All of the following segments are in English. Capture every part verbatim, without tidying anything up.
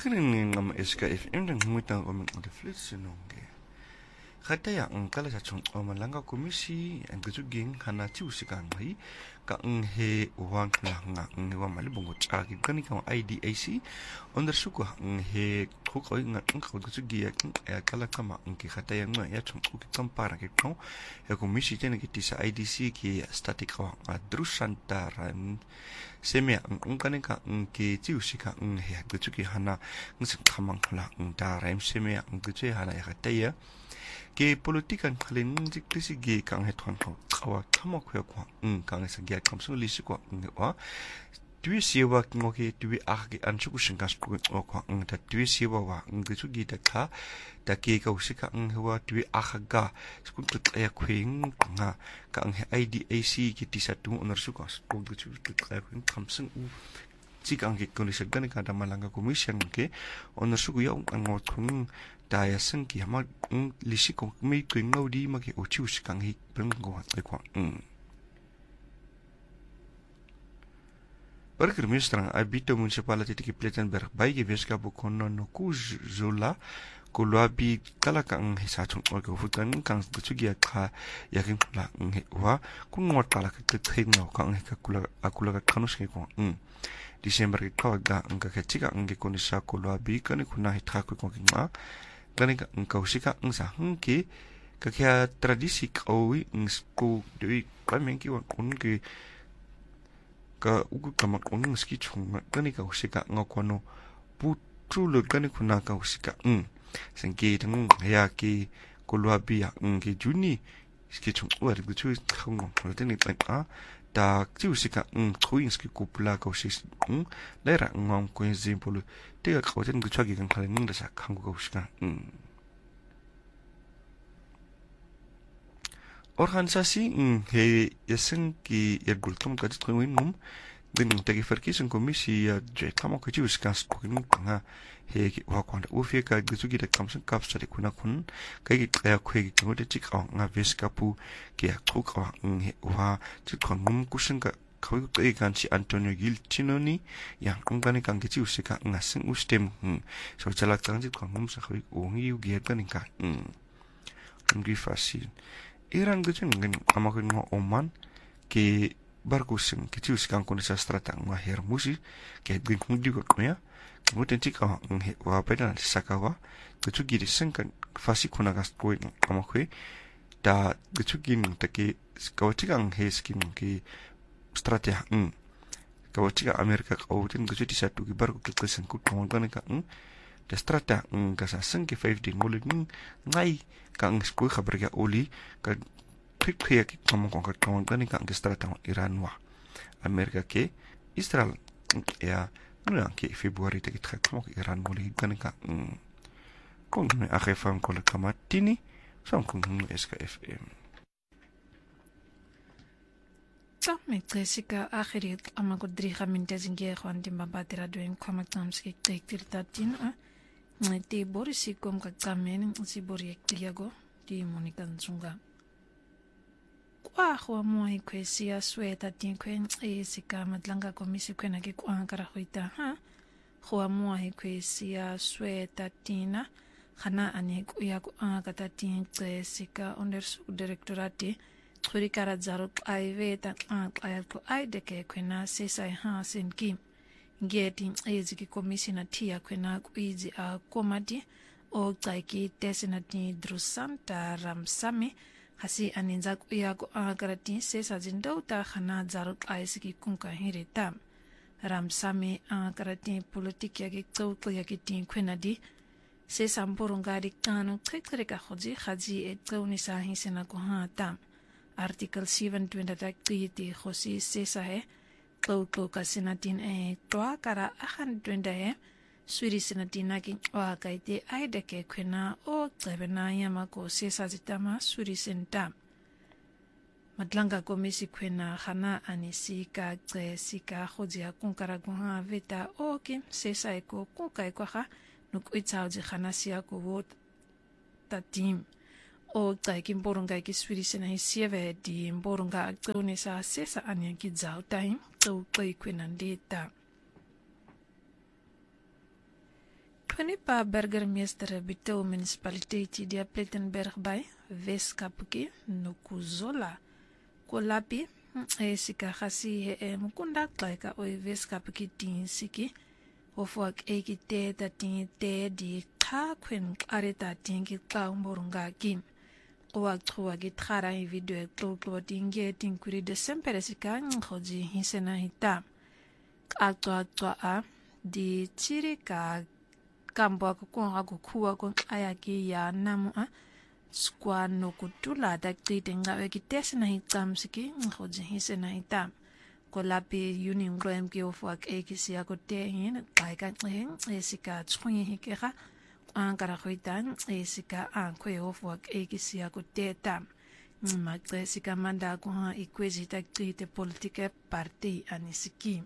Bakrin ng S K F M ng humutang omong ang flitsunong Khataya ang kala sa chung o malanga komisi ang guzuging hana tiu sikang mai ka ang he uwang nga ang wa malibong cha ki kani ka I D A C under suku ang he khokoi nga ang guzugi ya kala kama ang ki khataya nga ya chung ku ki kampara ki no ya komisi tene ki tisa I D C ki static ka adrusantaran semia ang kani ka ang ki tiu sikang ang he guzugi hana ng kamang la ang taram semia ang guzugi hana ya khataya ke politikan khalin jiklisi ge kang he thon tho kawa thamo khwe kwa ng kang sa ge kam su li si kwa ng wa twi siwa ngo ke twi a ge an chu shin gas ku ngo kwa ng ta twi siwa wa ng ge chu gi ta kha ta ke ka usika ng wa twi a ga skun tu ya khwing nga kang he I D A C ki ti sa tu onar su ka ku ge chu tu ka khwing kam sung u Jika ang kondisi gani kada malanga komisyon ke onar su ya ang ngot kung daya sen ki hama lisi ko me ko ngodi ma ke ochu sikang hi breng go at ko mm Berker mistrang abito municipality ki Plettenberg bai ge veska bu kono no ku zola ko lobi kala kang hisa chung ko futan kang tsugi ka yakin la wa ku ngot kala ka tkheng no kang ka kula akula ka kanus ke ko mm December ki ka ga ang ka chika ang ge konisa ko lobi kan ku na hita ko ko nga Gani ka ang kausika ang sa hangki kakya tradisi kawi ang sko dui kameng ki wan kun ki ka ugu kama kun ski chung gani kausika nga kono putru gani kuna kausika ang sangki tang ya ki kulwabi ang ki juni ski chung war gu chu khong ngom teni tang a ta chiusika ang thuing ski kupla kausis ang lera ngom ko example Tiga kawasan gu chagi kan kala ning da sa kangu kausika organisasi he yaseng ki ergul tom ka jitko ngum din tagi farkisang komisi ya je kama ko jius kas ko ning nga he ki wa kwanda u fe ka gu gi da kamsan kap sa de kuna kun kai ki kaya ko gi ko de chik nga ves kapu ki ya ko ka he wa chikon ngum kusen ka Kau tu ikan si Antonio Gilcino ni yang ungkani kang kecil usika ngaseng ustem so jalak tangjit kang ngum sa kau ungi ugiat kan ingka ngri fasil irang gujeng ngen amakin ngo oman ke barkuseng kecil usikang kondisa strata ngwa hermusi ke geng ngudi ko ya kemudian cika nghe wa pedan sakawa kecu giri sengkan fasi kunagas koi amakwe da kecu gin take kawacika nghe skin ke strategi ng kawachika Amerika kautin gusto di satu gibar ko kikisang ko kawan ka ng da strategi ng kasasang ki five din ngulin ng ngay ka ang skoy kabar ka uli ka kikya ki kamang kong kawan ka ang strategi ng Iran wa Amerika ke Israel ya ano ki February ta kitaka kamang Iran muli ka ka kung may akifang ko lang kamatini sa kung S K F M So, met Jessica Agerit, amago drie gemeenten in Geerwan, die Babatera doen, kwam ik namens gekeken dat in, die Boris, ik kom kamen, si Boris, Tiago, die Monica Nzunga. Kwa kwa moe kwe siya sweta tin kwen, e sika madlanga komisi kwen agi kwa karahuita, ha? Kwa moe kwe siya sweta tina, khana ane kuya kwa katatin, Jessica, onder subdirektorati, Turi kara zaro ai veta ai ko ai de ke kwena sesai ha sen kim ngeti eziki komisina tia kwena kuizi a komati o tsaiki tesina ti drusanta ramsami hasi aninza kuya ko agarati sesa zindauta khana zaro ai siki kunka hireta ramsami agarati politiki ya ki tsauto ya ki tin kwena di sesa mborongari kanu tsekreka khoji khaji e tsauni sa hisena ko ha tam Artikel seven twenty-three ti khosi sesa he kau kau kasinatin e toa kara ahan twenda he suri sinatin naki wa kaite ai deke kwena o tsebena yama ko sesa zitama suri senta madlanga komisi kwena khana anisi ka tse sika khojia kunkara kuha veta o kim sesa eko kunkai kwa kha nukuitsauji khana sia ko wot tatim o tsaiki mboronga ki swedish na hisieve di mboronga aktsone sa sesa anya ki zau time tso tsai kwena ndeta Punipa burgemeester Bito municipaliteit die Plettenberg bij Weskapuki Nukuzola Kolapi Esika Hasi e Mukunda Klaika oi Weskapuki tin siki Ofuak eki te ta tin te di ka kwen areta tingi kaumborunga kim Oak trua gitara in video e kloklo tinge tinkuri de sempere sika njoji hisena hita Atwa atwa a di chirika Kambo akukua akukua kwa ayaki ya namu a Skwa no kutula da klite ngawe kitese na hitam siki Njoji hise na hitam Ko lapi yuni ngloem ki ofuak eki siya ko tehin Kaika ngehen esika tsungi hikera Ankara huitan esika ankwe ofuak eki siya ko tetam Magre esika manda kuha ikwezi da klite politike parti anisiki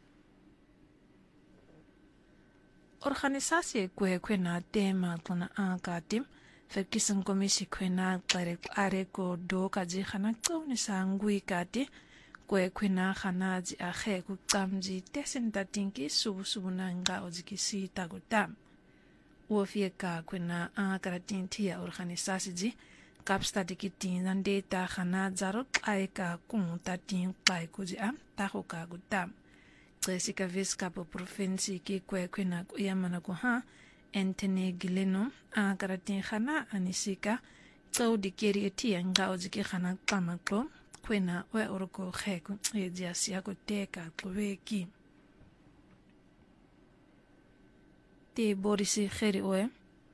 Organisasi kwe kwe na tema kuna ankatim Ferkisen komisi kwe na klare are ko do kaji khana tsauni sa ngui kati Kwe kwe na khana ji akhe ku tsamji tesen tatinki subu subu na nga ojiki si tagutam Uofie ka kwe na ankara tintia organisasi ji Kapsta diki tinan data khana zarot aika kung tatin kai kuji am taho ka gutam Jessica Veskapo provinsi ki kwe kwe na kuyamana ko ha Anthony Gileno a karatin khana anisika tau dikeri etia nga ojiki khana kamaklo kwe na we oroko kheko e diasia ko teka kloweki te borisi kheri oe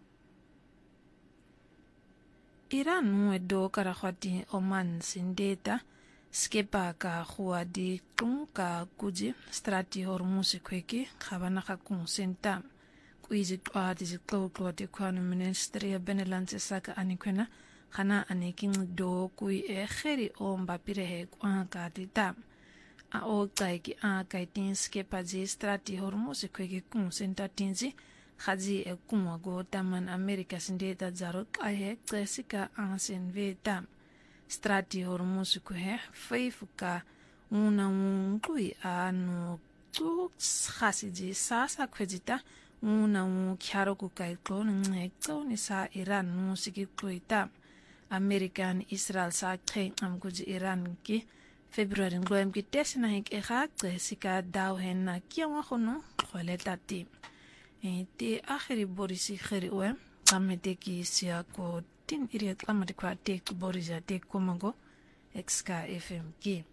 Iran mu do karakhati Oman sindeta Skepa ka huwa di tung ka kuji strati hormusi kweki khabana ka kung senta kuizi twa di ziklo klo di kwanu ministry Benelanse saka anikwena khana aniking do kui e kheri o mbapire he kwa ka di tam a o taiki a kaitin skepa ji strati hormusi kweki kung senta tinzi khaji e kumwa go taman Amerika sindeta zarot ahe Jessica ansen ve tam Strati hormusi kuhe feifuka una unkui anu tu khasiji sasa kwejita una un kyaro kukai klon ngekto ni sa Iran musiki kuita American Israel sa khe amkuji Iran ki February ngloem ki tesna hik ekha Jessica daw hen na kiwa khono kholeta ti e ti akhiri borisi khiri we kamete ki sia ko tin iriat amade kwa tek borija tek komago X K F M ki